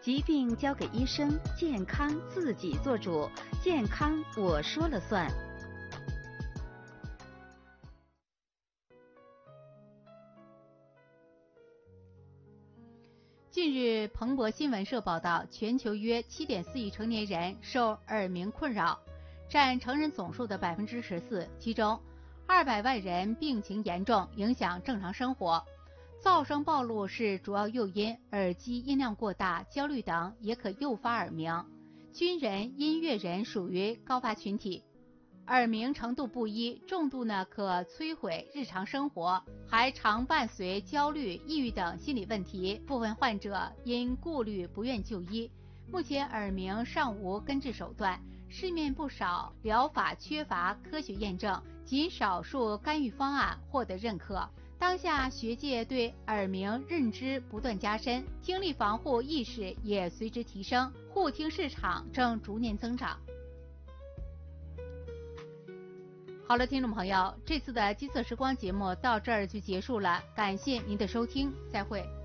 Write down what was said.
疾病交给医生，健康自己做主，健康我说了算。 近日，彭博新闻社报道，全球约 7.4 亿成年人受耳鸣困扰，占成人总数的 14%， 其中200万人病情严重，影响正常生活。噪声暴露是主要诱因，耳机音量过大、焦虑等也可诱发耳鸣。军人、音乐人属于高发群体。耳鸣程度不一，重度呢可摧毁日常生活，还常伴随焦虑、抑郁等心理问题。部分患者因顾虑不愿就医。目前耳鸣尚无根治手段，市面不少疗法缺乏科学验证，仅少数干预方案获得认可。当下学界对耳鸣认知不断加深，听力防护意识也随之提升，护听市场正逐年增长。好了，听众朋友，这次的金色时光节目到这儿就结束了，感谢您的收听，再会。